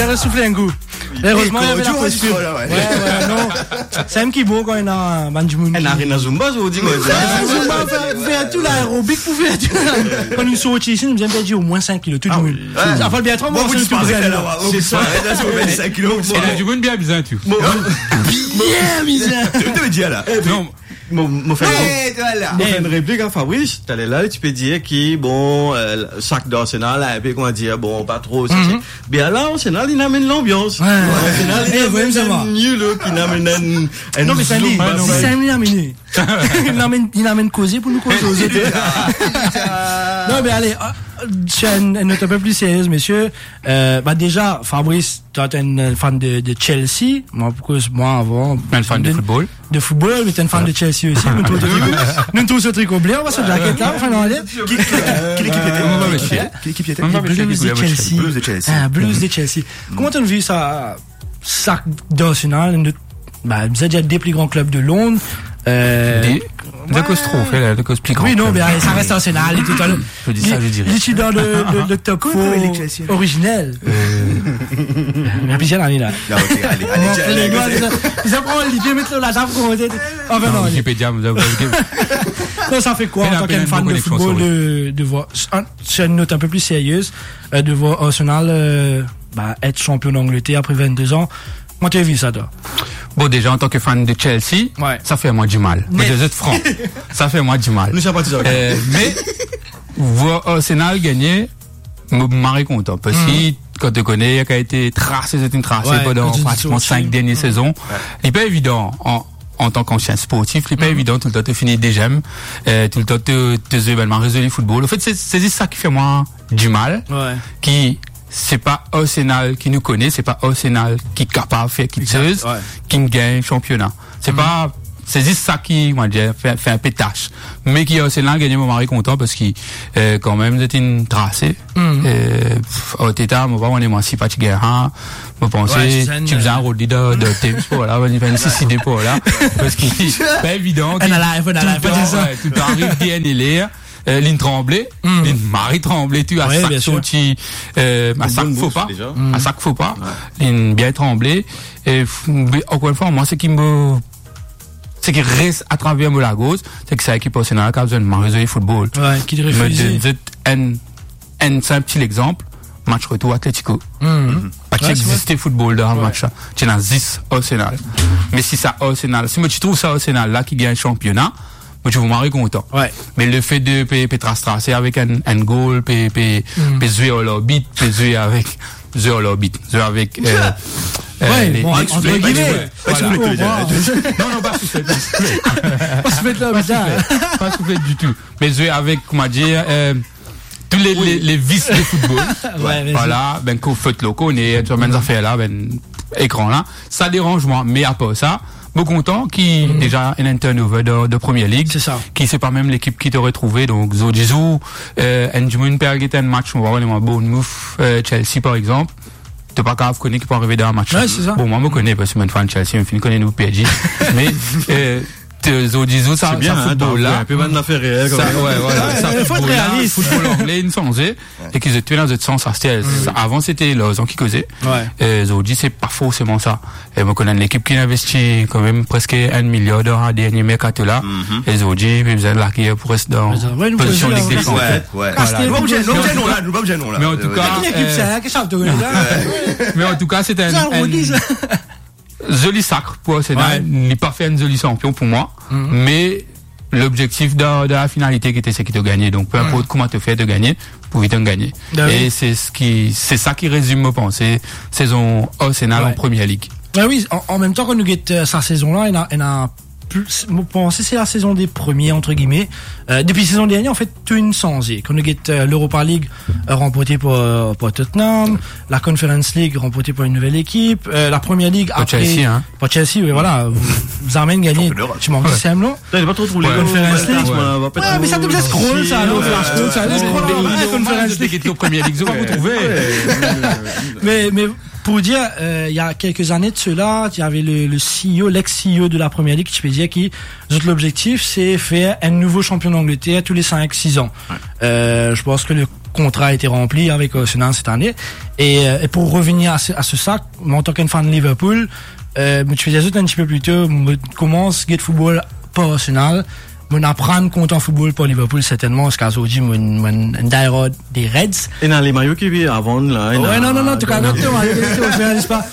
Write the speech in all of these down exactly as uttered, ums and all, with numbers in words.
j'ai ressoufflé un coup. Heureusement, il y avait la posture. Ouais, ouais, non. C'est un qui beau quand il y a un Banjimoun. Elle n'a rien à Zumba, je vous dis. Zumba, vous faites tout l'aérobic, vous faites tout. Quand nous sommes ici, nous avons perdu au moins cinq kilos, tout le monde. Ça fait bien trop, moi, vous disparez là. C'est ça, cinq kilos. Et là, du monde bien bizarre, tu. Bien bizarre. Tu me dis là. Non. Mon fait une réplique à Fabrice, tu allais là, tu peux dire qui, bon, euh, sac d'Arsenal, un peu, comment dire, bon, pas trop, c'est, mm-hmm. Bien là, Arsenal, il amène l'ambiance. Ouais. Arsenal, il amène un nul, il amène un, un, non, mais ça dit, c'est un minute. Il amène, il amène causer pour nous causer aux autres. Non, mais allez, c'est une, une note un peu plus sérieuse, messieurs. Euh, bah, déjà, Fabrice, toi, t'es un fan de, de Chelsea. Moi, pourquoi, moi, avant. Un fan de, de football. De football, mais t'es un fan de Chelsea aussi. Nous, tous, nous, tous, ce tricot bleu, on va se jacket là, enfin, non, allez. Qui, qui l'équipe était? Qui l'équipe était? Blues de Chelsea. Blues de Chelsea. Ah, Blues de Chelsea. Comment t'as vu ça, sac d'Arsenal, bah, vous êtes déjà des plus grands clubs de Londres. Euh, des, de cause trop, fait, de cause plus grand. Oui, non, mais ça reste Arsenal et tout à l'heure. Je dis ça, je dirais. Je suis dans le, le, le top four originel. Mais puis, là. Non, ok, allez, allez, allez. Ils apprennent l'idée, mettre la table pour côté. Enfin, non. Wikipédia, vous avez. Non, ça fait quoi, en tant qu'un fan de football, de, de voir, c'est une note un peu plus sérieuse, de voir Arsenal, euh, bah, être champion d'Angleterre après vingt-deux ans. Comment tu as vu ça, toi? Bon, déjà, en tant que fan de Chelsea, ouais. Ça fait moi du mal. Mais je vais être franc. Ça fait moi du mal. Nous sommes pas tous euh, mais, voir Arsenal gagner, me marie content. Parce que, mm. quand tu connais, il a été tracé, c'est une tracée ouais, pendant pratiquement cinq dernières mm. saisons. Ouais. Il n'est pas évident, en, en tant qu'ancien sportif, il n'est pas mm. évident tout le temps de finir des gemmes, euh, tout le temps de te événements résolus le football. En fait, c'est, c'est ça qui fait moi du mal. Ouais. Qui, c'est pas Arsenal qui nous connaît, c'est pas Arsenal qui est capable de faire quelque chose, ouais. Qui gagne le championnat. C'est mm. pas, c'est juste ça qui, moi, j'ai fait, fait un peu tâche. Mais qui Arsenal gagne, mon mari content parce qu'il, euh, quand même, c'était une tracée. Mm. Euh, au Téta, moi, on est moins si pas de guerre, hein. Moi, pensais, tu faisais un rôle de, de thème sport, là, on y fait une six idées pour, là. Parce qu'il, c'est pas évident. On a live, on a live, tout arrive bien élé. Euh, Lynn Tremblay, mm. Lynn Marie Tremblay, tu as ouais, sac sorti, euh, à sac faut pas, à sac faut pas, Lynn bien Tremblay, et, encore une fois, moi, ce qui me, ce qui reste à travers mon Lagos, c'est que c'est l'équipe Arsenal qui a besoin de résoudre le football. Ouais, qui te refuse. Un, un simple exemple, match retour Atlético. Mm. Pas qu'il existait football dans le match là. Tu as dix Arsenal. Mais si ça Arsenal, si moi tu trouves ça Arsenal là qui gagne le championnat, moi, je vous marre content. Ouais. Mais le fait de Petra Strasser avec un, un goal, pe, pe, mm. pe jouer au l'orbite, pe jouer avec, jouer au l'orbite, jouer avec, euh, ouais, les, bon, les, entre les, guillemets. Voilà. Non, non, pas souffler, pas souffler. Pas souffler là, pas, pas souffler du tout. Mais jouer avec, comment dire, euh, tous les, oui. les, les vices de football. Ouais, voilà, ben, qu'on fait locaux, on est, sur mes affaires là, ben, écran là. Ça dérange moi, mais à part ça, bon content qui mmh. déjà un turnover de, de Premier League, c'est ça. Qui c'est pas même l'équipe qui t'aurait trouvé, donc Zodizou, euh, Ndjimoun Perguet un match, on va voir les Bournemouth, euh, Chelsea par exemple. T'es pas grave connaître qui peut arriver dans un match. Ouais, c'est ça. Bon, moi, je me connais parce que je suis fan de Chelsea, je me connais nous P S G. Mais, euh, Zodizou, ça, bien, ça, football là. Un peu mal d'affaires réelles, ça, ouais, voilà. Ça, football là, football anglais, une changé. Et qu'ils étaient dans notre sens, c'était, avant, c'était Lausanne qui causait. Ouais. Et Zodi, c'est pas forcément ça. Et moi, connais l'équipe qui investit quand même presque un milliard dans un dernier mercato là. Et Zodi, puis vous avez là qui est pour rester dans position de Ligue des Champions. Ouais, ouais. Nous pas gênons là, nous pas gênons là. Mais en tout cas, mais en tout cas, c'était un, joli sacre pour Arsenal. Il n'est pas fait un joli champion pour moi. Mm-hmm. Mais l'objectif de, de la finalité qui était c'est qui te gagner. Donc peu importe mm-hmm. comment te fait de gagner, pour vite en gagner. Ah oui. Et c'est ce qui, c'est ça qui résume ma pensée. Saison Arsenal ouais. en Premier League. Ah oui, en, en même temps qu'on nous guette euh, sa saison là, il a, il a plus, vous pensez c'est la saison des premiers entre guillemets. Euh, depuis la saison dernière en fait tout une changé. Quand on guette euh, l'Europa League euh, remportée par, euh, par Tottenham, la Conference League remportée par une nouvelle équipe, euh, la Premier League après Chelsea, hein. Par Chelsea, oui voilà, vous, vous avez gagné. Tu m'en dis c'est non? T'as pas trop trouvé la Conference League. Ouais, mais ça te laisse scroll ça, l'autre scroll ça, laisse scroll la Conference League au Premier League, vous trouvez. Mais mais pour dire, euh, il y a quelques années de cela, il y avait le, le C E O, l'ex-C E O de la Première Ligue, je peux dire, qui, l'objectif, c'est faire un nouveau champion d'Angleterre tous les cinq six ans. Ouais. Euh, je pense que le contrat a été rempli avec Arsenal cette année. Et, euh, et pour revenir à ce, à ce sac, moi, en tant qu'un fan de Liverpool, euh, tu faisais un petit peu plus tôt, je commence Get Football pour Arsenal. On apprend compte en football pour Liverpool, certainement, parce qu'aujourd'hui, on est d'ailleurs des Reds. Et dans les maillots qui viennent avant, là. Ouais, non, non, non, tu cas, non, tu fais pas.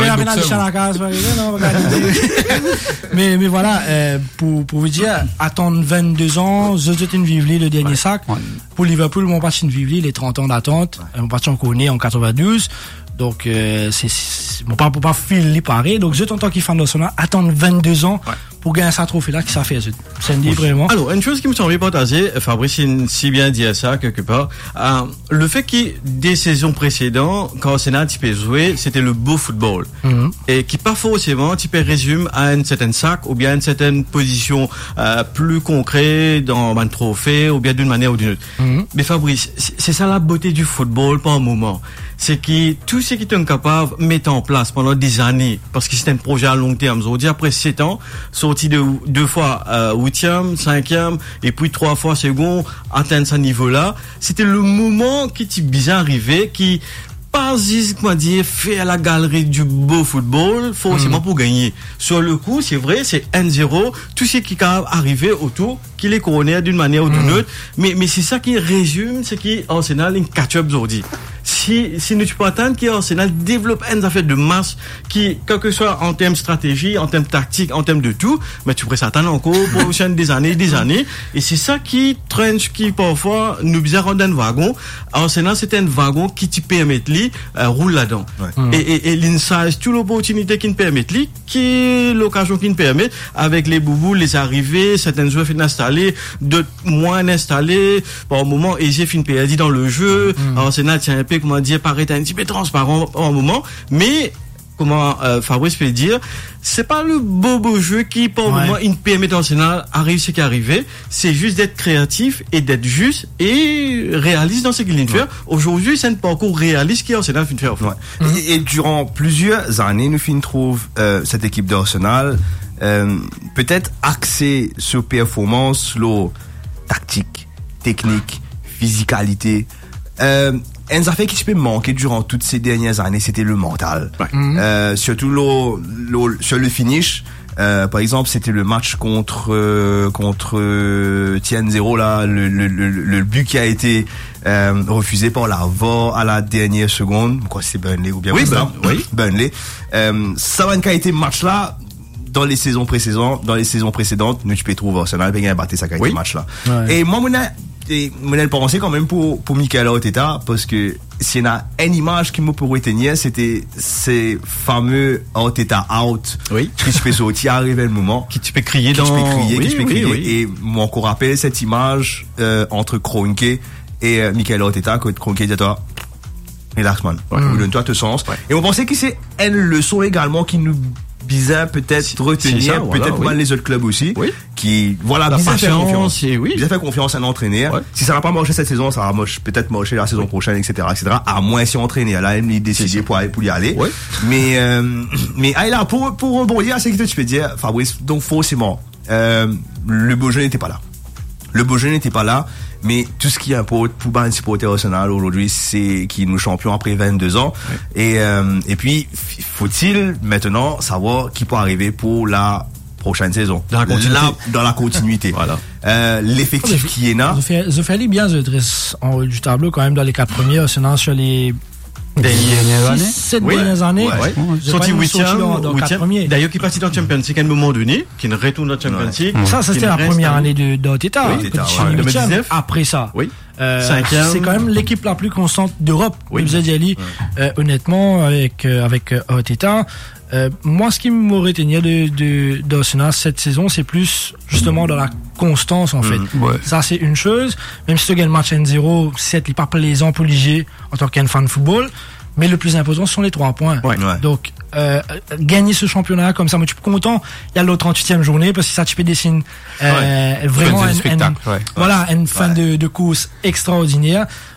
mais mais voilà, euh, pour pour vous dire, attendre vingt-deux ans, je une vivli le dernier ouais. sac. Ouais. Pour Liverpool, mon parti de vivli les trente ans d'attente, ouais. mon parti on connaît en quatre-vingt-douze. Donc euh, c'est, c'est mon pas pour pas filer pareil. Donc je en tant qu'il fan d'Arsenal, attendre vingt-deux ans ouais. pour gagner ce trophée là qui ça fait c'est un vraiment. Alors une chose qui me semble partager, Fabrice si bien dit ça quelque part, euh, le fait que des saisons précédentes quand Arsenal tu peux jouer, c'était le beau football mm-hmm. et qui pas forcément tu peux résumer à une certaine sac ou bien une certaine position euh, plus concrète dans un trophée ou bien d'une manière ou d'une autre. Mm-hmm. Mais Fabrice, c'est ça la beauté du football par un moment. C'est que tout ce qui est capable de mettre en place pendant des années, parce que c'est un projet à long terme. Aujourd'hui, après sept ans, sorti de deux fois euh, huitième, cinquième, et puis trois fois second, atteindre ce niveau-là, c'était le moment qui est bien arrivé, qui pas juste, comment dire, fait à la galerie du beau football, forcément mmh. pour gagner. Sur le coup, c'est vrai, c'est un zéro, tout ce qui est arrivé autour, qui les couronné d'une manière ou d'une mmh. autre, mais, mais c'est ça qui résume ce qui est Arsenal, une catch-up aujourd'hui. Si, si nous tu peux attendre qu'Arsenal développe une affaire de masse qui, quel que soit en termes stratégie, en termes tactique, en termes de tout, mais tu pourrais s'attendre encore pour prochaine des années, des années. Et c'est ça qui traîne, qui parfois nous bizarre rendre un wagon. Arsenal, c'est un wagon qui te permet de euh, roule là-dedans. Ouais. Mmh. Et, et, et l'insight, toute l'opportunité qui nous permet de qui est l'occasion qui nous permet avec les boubous, les arrivées, certaines joueurs finissent installés, d'autres moins installés, par moment, et j'ai fini perdu dans le jeu. Mmh. Arsenal tient un peu, comment dire, paraît un petit peu transparent en moment, mais comment euh, Fabrice peut dire, c'est pas le beau beau jeu qui, pour le ouais. moment, il permet d'Arsenal arrive ce qui est arrivé, c'est juste d'être créatif et d'être juste et réaliste dans ce qu'il vient de faire. Aujourd'hui, c'est un parcours réaliste qui Arsenal vient de faire. Ouais. Mm-hmm. Et, et durant plusieurs années, nous finissons trouve euh, cette équipe d'Arsenal euh, peut-être axée sur performance, sur tactique, technique, physicalité. Euh, Un affaire qui se peut manquer durant toutes ces dernières années, c'était le mental. Ouais. Mm-hmm. Euh, surtout le, le, sur le finish. Euh, par exemple, c'était le match contre euh, contre euh, Tien zéro là, le, le, le, le but qui a été euh, refusé par la V A R à la dernière seconde. Quoi, c'est Burnley ou bien oui, ben, oui. Burnley. Euh, ça va été match là. Dans les saisons précédentes, dans les saisons précédentes, nous tu peux trouver Arsenal bien battre ça qualité oui. match là. Ouais. Et moi, mon et mon pensé quand même pour pour Mikel Arteta parce que s'il y a une image qui me peut retenir, c'était ces fameux Arteta out. Oui. Qui se fait sortir arrivé le moment. Qui tu peux crier qui dans. Qui tu peux crier, oui, qui tu peux oui, crier. Oui. Et moi encore rappelle cette image euh, entre Kroenke et euh, Mikel Arteta quand Kroenke dit à toi. Relax man. Ouais. Ou donne-toi te sens. Ouais. Et on pensait que c'est une leçon également qui nous bizarre peut-être retenir ça, voilà, peut-être oui. mal les autres clubs aussi oui. qui voilà la bizarre faire confiance et oui. bizarre faire confiance à un entraîneur ouais. si ça va pas marcher cette saison ça va marcher, peut-être marcher la saison oui. prochaine etc etc à moins si entraîner là il décider pour aller pour y aller oui. mais euh, mais ah là pour pour rebondir à ce que tu peux dire Fabrice donc forcément euh, le beau jeu n'était pas là le beau jeu n'était pas là mais tout ce qui importe pour un supporter Arsenal aujourd'hui, c'est qu'il nous champion après vingt-deux ans. Ouais. Et, euh, et puis, faut-il maintenant savoir qui peut arriver pour la prochaine saison. Dans la continuité. Là, dans la continuité. Voilà. Euh, l'effectif oh, qui est là. Je fais bien, je dresse en haut du tableau quand même dans les quatre premiers Arsenal sur les dernières années. Sept oui. dernières années. Ouais. Ouais. Sorti huitième, dans, dans quatre premiers. D'ailleurs, qui est parti dans Champions League à un moment donné, qui ne retourne dans Champions League. Ouais. Ça, ça c'était la première année de d'Arteta. Oui, ouais. deux mille dix-neuf. Après ça. Oui. Euh, c'est quand même l'équipe la plus constante d'Europe. Oui. Vous avez dit, euh, honnêtement, avec euh, avec Arteta. Euh, moi, ce qui m'aurait retenu de, de, d'Arsenal cette saison, c'est plus justement dans la constance, en fait. Mmh, ouais. Ça, c'est une chose. Même si tu gagnes le match un zéro, c'est pas plaisant pour léger en tant qu'un fan de football. Mais le plus important, ce sont les trois points. Ouais, ouais. Donc, euh, gagner ce championnat comme ça, moi, tu peux content. Il y a l'autre trente-huitième journée, parce que ça, tu peux dessiner euh, ouais. vraiment un, un, ouais. voilà, une fin ouais. de, de course extraordinaire.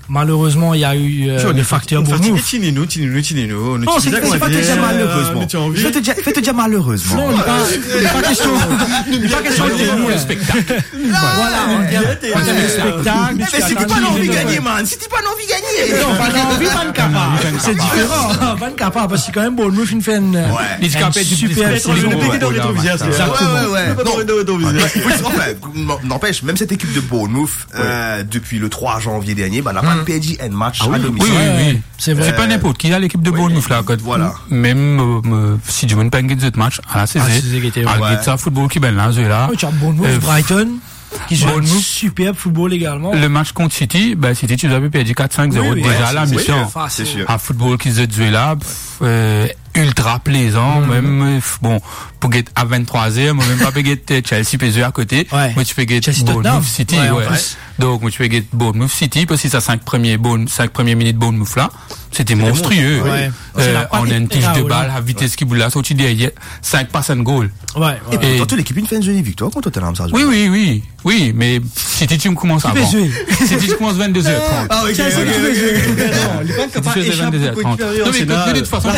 malheureusement, il y a eu euh, le facteur Bournemouth. Tinino, Tinino, Tinino. Non, c'est pas que déjà malheureusement. Je te dis, fais-te déjà malheureusement. Non, il n'est pas question. Il n'est pas question de spectacle. Voilà, on termes de spectacle. Mais si t'es pas l'envie de gagner, man. Si t'es pas l'envie de gagner. Non, pas l'envie, pas de capable. C'est différent. Pas de capable, parce que quand même, Bournemouth, il fait une super saison. Exactement. Ouais, ouais, ouais. N'empêche, même cette équipe de Bournemouth, depuis le trois janvier dernier, bah, n'a pas perdu un match à domicile. Oui, oui, oui. C'est vrai. C'est pas n'importe qui a l'équipe de Bournemouth là. Voilà. Même si tu veux pas gagner ce match à la saison, à ça football qui est là, là. Tu as Bournemouth, Brighton. Qui joue un superbe football également. Le match contre City, ben City, tu avais perdu quatre cinq zéro oui, oui, déjà à la mission. C'est sûr. Un football qui se jouait là, euh, ultra plaisant, mm-hmm. même, bon, pour get à vingt-troisième, même pas pour get Chelsea P S G à côté. Ouais. Moi, tu peux get Bournemouth City, ouais. ouais. Donc, moi, tu peux get Bournemouth City, parce que ça cinq premiers, bon, cinq premières minutes Bournemouth là, c'était monstrueux. Ouais. Euh, on a une tige de balle à vitesse qui boule là, sorti derrière, cinq passes and goal. Ouais, ouais. Et, et pourtant, l'équipe, une fait une jolie victoire contre Tottenham, ça. Oui, oui, oui. Oui, mais City, tu me commences avant. City, tu commences vingt-deux heures trente. Ah, ok, ok, ok. Tu faisais vingt-deux heures trente. Non, mais de toute façon,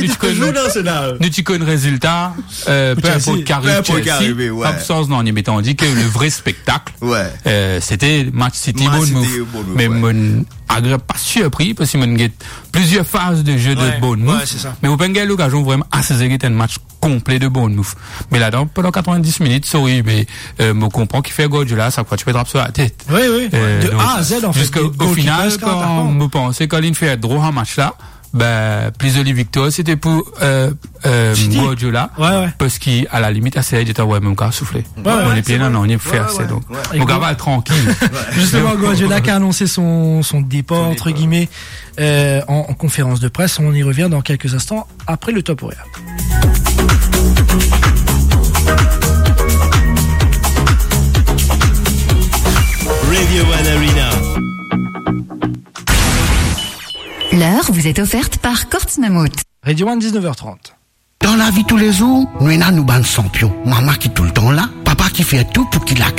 nous, tu connais le résultat, peu importe qu'arrive Chelsea, absence non, mais on dit que le vrai spectacle, c'était match City Bournemouth. Mais mon agréable pas surpris, parce qu'il y a plusieurs phases de jeu de Bournemouth. Mais vous pouvez l'occasion vraiment à saisir un match complet de Bournemouth. Mais là-dedans, pendant quatre-vingt-dix minutes, sorry, mais, euh, me comprend qu'il fait Guardiola, ça quoi, tu peux te sur la tête. Oui, oui. Euh, de donc, A à Z, en fait. Jusqu'au final, quand me pensait, quand il fait un droit à match là, ben, plus de victoire, c'était pour, euh, euh, Guardiola. Ouais, ouais. Parce qu'à la limite, assez, il était, ouais, même qu'à souffler. Ouais, on ouais, est bien, non, on est fait assez, donc. Mon gars va être tranquille. Justement, Guardiola qui a annoncé son, son départ, entre guillemets, euh, en, en conférence de presse. On y revient dans quelques instants après le top horaire. Radio One Arena. L'heure vous est offerte par Kortsmammut. Radio One, dix-neuf heures trente. Dans la vie tous les jours, nous avons nous ban champion. Maman qui est tout le temps là, papa qui fait tout pour qu'il la